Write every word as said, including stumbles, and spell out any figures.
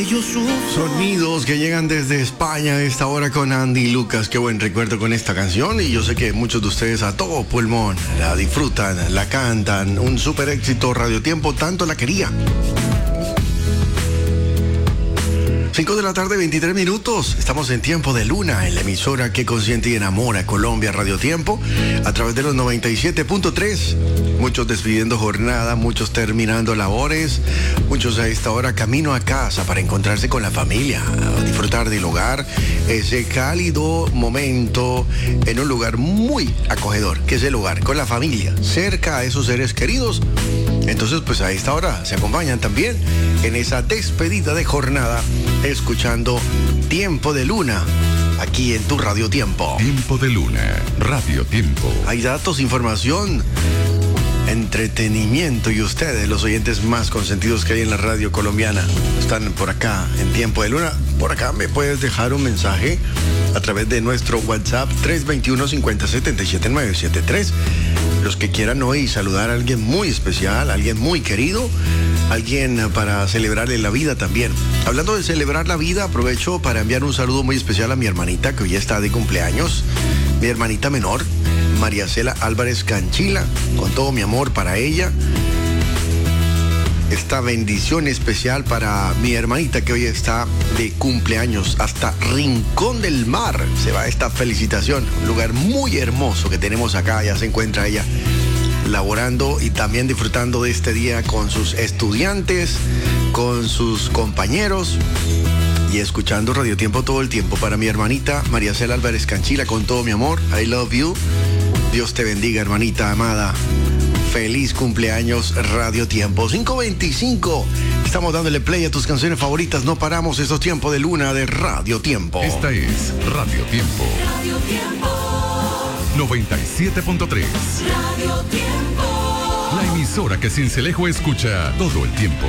Sonidos que llegan desde España a esta hora con Andy Lucas. Qué buen recuerdo con esta canción, y yo sé que muchos de ustedes a todo pulmón la disfrutan, la cantan. Un super éxito Radio Tiempo, tanto la quería. cinco de la tarde, veintitrés minutos. Estamos en Tiempo de Luna, en la emisora que consiente y enamora Colombia, Radio Tiempo, a través de los noventa y siete punto tres. Muchos despidiendo jornada, muchos terminando labores, muchos a esta hora camino a casa para encontrarse con la familia, disfrutar del hogar, ese cálido momento en un lugar muy acogedor, que es el hogar, con la familia, cerca a esos seres queridos. Entonces, pues a esta hora se acompañan también en esa despedida de jornada, escuchando Tiempo de Luna, aquí en tu Radio Tiempo. Tiempo de Luna, Radio Tiempo. Hay datos, información, entretenimiento, y ustedes, los oyentes más consentidos que hay en la radio colombiana, están por acá en Tiempo de Luna. Por acá me puedes dejar un mensaje a través de nuestro WhatsApp tres dos uno, cinco cero siete siete nueve siete tres. Los que quieran hoy saludar a alguien muy especial, a alguien muy querido, alguien para celebrarle la vida también. Hablando de celebrar la vida, aprovecho para enviar un saludo muy especial a mi hermanita, que hoy está de cumpleaños, mi hermanita menor, María Cela Álvarez Canchila, con todo mi amor para ella. Esta bendición especial para mi hermanita que hoy está de cumpleaños. Hasta Rincón del Mar se va esta felicitación, un lugar muy hermoso que tenemos acá. Ya se encuentra ella laborando y también disfrutando de este día con sus estudiantes, con sus compañeros y escuchando Radio Tiempo todo el tiempo. Para mi hermanita María Cela Álvarez Canchila, con todo mi amor, I love you. Dios te bendiga, hermanita amada. Feliz cumpleaños, Radio Tiempo. cinco veinticinco. Estamos dándole play a tus canciones favoritas. No paramos, estos tiempos de luna de Radio Tiempo. Esta es Radio Tiempo. Radio Tiempo. noventa y siete punto tres. Radio Tiempo. La emisora que Sincelejo escucha todo el tiempo.